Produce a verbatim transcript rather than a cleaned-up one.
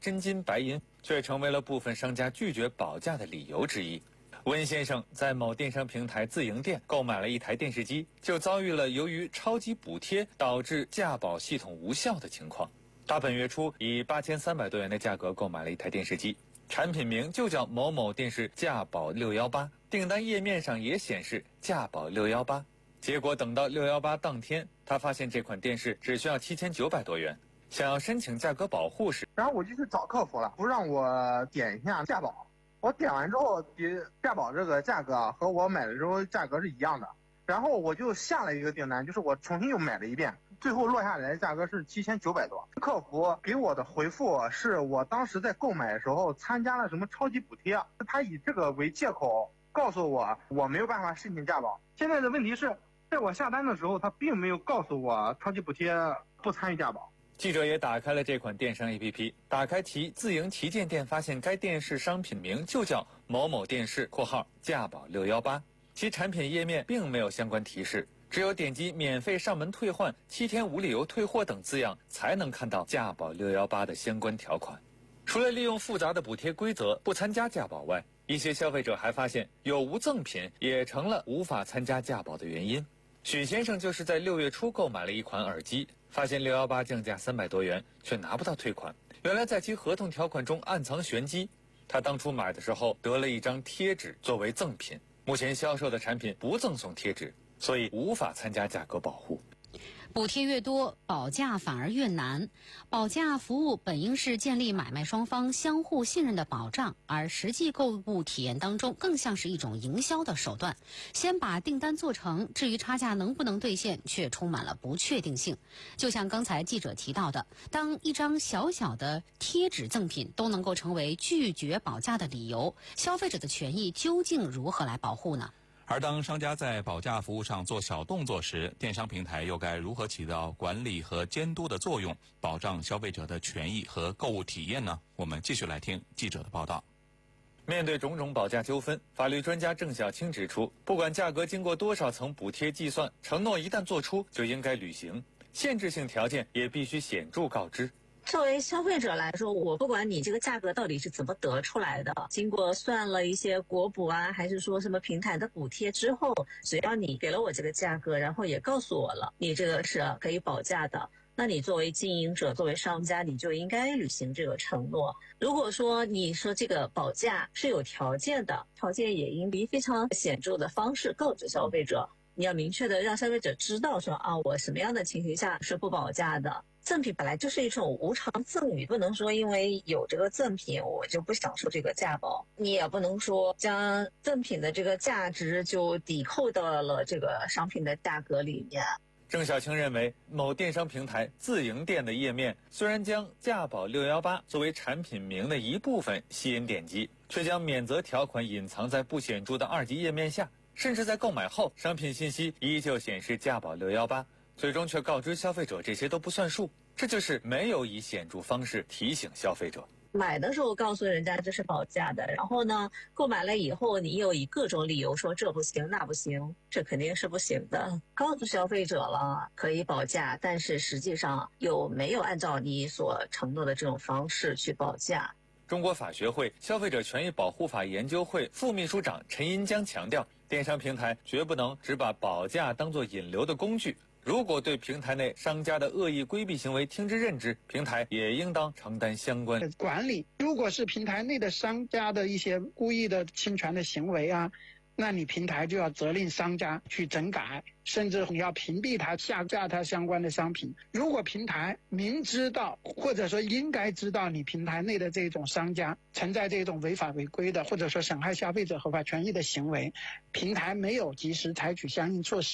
真金白银，却成为了部分商家拒绝保价的理由之一。温先生在某电商平台自营店购买了一台电视机，就遭遇了由于超级补贴导致价保系统无效的情况。他本月初以八千三百多元的价格购买了一台电视机，产品名就叫某某电视价保六一八，订单页面上也显示价保六一八。结果等到六一八当天，他发现这款电视只需要七千九百多元。想要申请价格保护时， 然后我就去找客服了，不让我点一下价保。我点完之后，价保这个价格和我买的时候价格是一样的。然后我就下了一个订单，就是我重新又买了一遍，最后落下来的价格是七千九百多。客服给我的回复是我当时在购买的时候参加了什么超级补贴，他以这个为借口告诉我我没有办法申请价保。现在的问题是，在我下单的时候，他并没有告诉我超级补贴不参与价保。 记者也打开了这款电商 A P P， 打开其自营旗舰店，发现该电视商品名就叫某某电视（括号价保六一八），其产品页面并没有相关提示，只有点击免费上门退换、七天无理由退货等字样，才能看到价保六一八的相关条款。除了利用复杂的补贴规则不参加价保外，一些消费者还发现有无赠品也成了无法参加价保的原因。许先生就是在六月初购买了一款耳机，发现六一八降价三百多元，却拿不到退款。原来在其合同条款中暗藏玄机，他当初买的时候得了一张贴纸作为赠品，目前销售的产品不赠送贴纸，所以无法参加价格保护。 补贴越多，保价反而越难。保价服务本应是建立买卖双方相互信任的保障，而实际购物体验当中更像是一种营销的手段。先把订单做成，至于差价能不能兑现，却充满了不确定性。就像刚才记者提到的，当一张小小的贴纸赠品都能够成为拒绝保价的理由，消费者的权益究竟如何来保护呢？ 而当商家在保价服务上做小动作时，电商平台又该如何起到管理和监督的作用，保障消费者的权益和购物体验呢？我们继续来听记者的报道。 面对种种保价纠纷，法律专家郑晓青指出，不管价格经过多少层补贴计算，承诺一旦做出就应该履行，限制性条件也必须显著告知。 作为消费者来说，我不管你这个价格到底是怎么得出来的，经过算了一些国补啊，还是说什么平台的补贴之后，只要你给了我这个价格，然后也告诉我了你这个是可以保价的，那你作为经营者，作为商家，你就应该履行这个承诺。如果说你说这个保价是有条件的，条件也应以非常显著的方式告知消费者，你要明确的让消费者知道说啊，我什么样的情形下是不保价的。赠品本来就是一种无偿赠与，不能说因为有这个赠品我就不享受这个价保，你也不能说将赠品的这个价值就抵扣到了这个商品的价格里面。 郑晓青认为，某电商平台自营店的页面虽然将价保六一八作为产品名的一部分吸引点击，却将免责条款隐藏在不显著的二级页面下，甚至在购买后商品信息依旧显示价保六一八，最终却告知消费者这些都不算数，这就是没有以显著方式提醒消费者。 买的时候告诉人家这是保价的，然后呢，购买了以后你又以各种理由说这不行那不行，这肯定是不行的。告诉消费者了可以保价，但是实际上又没有按照你所承诺的这种方式去保价。 中国法学会消费者权益保护法研究会副秘书长陈银江强调，电商平台绝不能只把保价当作引流的工具，如果对平台内商家的恶意规避行为听之任之，平台也应当承担相关管理。如果是平台内的商家的一些故意的侵权的行为啊，那你平台就要责令商家去整改，甚至你要屏蔽他、下架他相关的商品。如果平台明知道或者说应该知道你平台内的这种商家存在这种违法违规的或者说损害消费者合法权益的行为，平台没有及时采取相应措施，